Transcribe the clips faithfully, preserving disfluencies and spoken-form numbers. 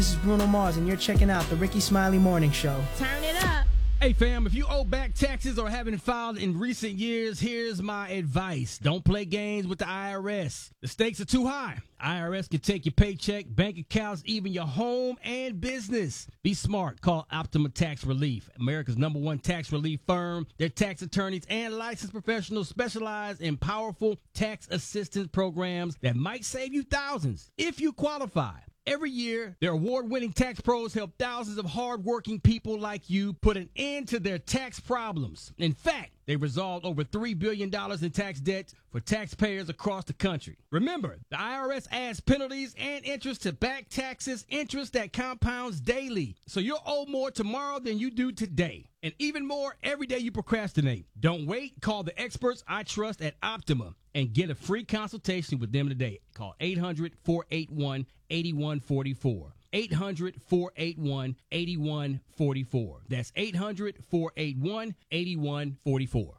This is Bruno Mars, and you're checking out the Ricky Smiley Morning Show. Turn it up. Hey, fam, if you owe back taxes or haven't filed in recent years, here's my advice. Don't play games with the I R S. The stakes are too high. I R S can take your paycheck, bank accounts, even your home and business. Be smart. Call Optima Tax Relief, America's number one tax relief firm. Their tax attorneys and licensed professionals specialize in powerful tax assistance programs that might save you thousands if you qualify. Every year, their award-winning tax pros help thousands of hard-working people like you put an end to their tax problems. In fact, they resolved over three billion dollars in tax debts for taxpayers across the country. Remember, the I R S adds penalties and interest to back taxes, interest that compounds daily. So you'll owe more tomorrow than you do today. And even more every day you procrastinate. Don't wait. Call the experts I trust at Optima and get a free consultation with them today. Call eight hundred, four eight one, eight one four four. eight hundred, four eight one, eight one four four. That's eight hundred, four eight one, eight one four four.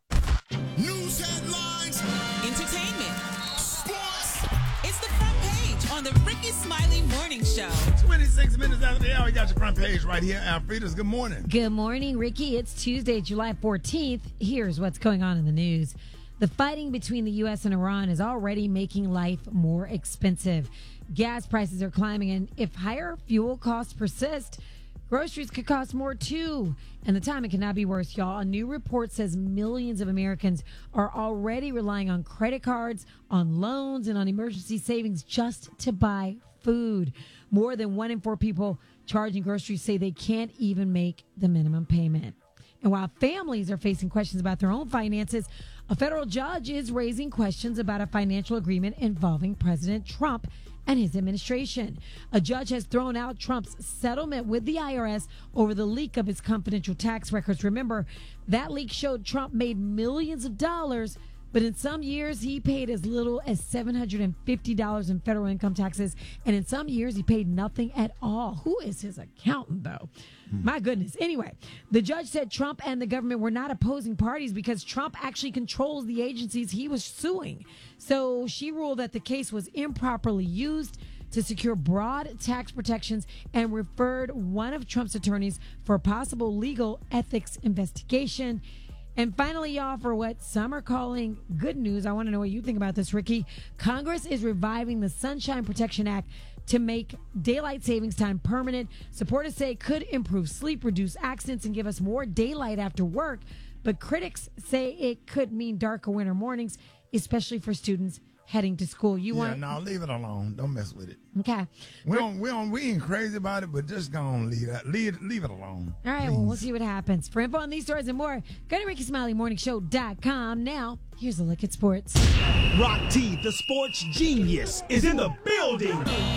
News headlines, entertainment, sports. It's the front page on the Ricky Smiley Morning Show. twenty-six minutes after the hour, you got your front page right here. Alfreda's, good morning. Good morning, Ricky. It's Tuesday, July fourteenth. Here's what's going on in the news. The fighting between the U S and Iran is already making life more expensive. Gas prices are climbing, and if higher fuel costs persist, groceries could cost more too. And the timing cannot be worse, y'all. A new report says millions of Americans are already relying on credit cards, on loans, and on emergency savings just to buy food. More than one in four people charging groceries say they can't even make the minimum payment. And while families are facing questions about their own finances, a federal judge is raising questions about a financial agreement involving President Trump and his administration. A judge has thrown out Trump's settlement with the I R S over the leak of his confidential tax records. Remember, that leak showed Trump made millions of dollars, but in some years he paid as little as seven hundred fifty dollars in federal income taxes, and in some years he paid nothing at all. Who is his accountant, though? Hmm. My goodness. Anyway, the judge said Trump and the government were not opposing parties because Trump actually controls the agencies he was suing. So she ruled that the case was improperly used to secure broad tax protections and referred one of Trump's attorneys for a possible legal ethics investigation. And finally, y'all, for what some are calling good news, I want to know what you think about this, Ricky. Congress is reviving the Sunshine Protection Act to make daylight savings time permanent. Supporters say it could improve sleep, reduce accidents, and give us more daylight after work. But critics say it could mean darker winter mornings, especially for students heading to school. You yeah, want? no, leave it alone. Don't mess with it. Okay. We don't, we don't, we ain't crazy about it, but just go on, leave it, leave, leave it alone. All right, please. well, we'll see what happens. For info on these stories and more, go to Ricky Smiley Morning Show dot com. Now, here's a look at sports. Rock T, the sports genius, is in the building.